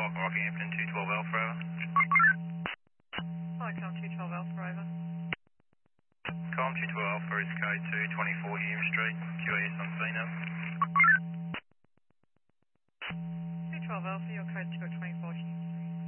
Rockhampton, 212 Alpha, over. Hi, Com 212 Alpha, over. Com 212 Alpha is code 2, 24 Hume Street, QAS on scene, over. 212 Alpha, your code 2 at 24 Hume